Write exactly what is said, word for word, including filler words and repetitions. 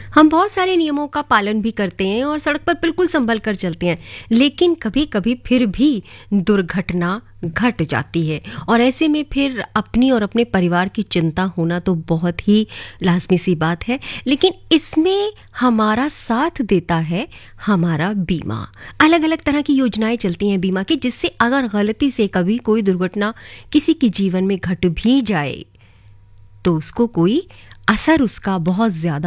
हम बहुत सारे नियमों का पालन भी करते हैं और सड़क पर बिल्कुल संभल कर चलते हैं, लेकिन कभी कभी फिर भी दुर्घटना घट जाती है और ऐसे में फिर अपनी और अपने परिवार की चिंता होना तो बहुत ही लाजमी सी बात है। लेकिन इसमें हमारा साथ देता है हमारा बीमा। अलग अलग तरह की योजनाएं चलती हैं बीमा की, जिससे अगर गलती से कभी कोई दुर्घटना किसी के जीवन में घट भी जाए तो उसको कोई असर उसका बहुत ज्यादा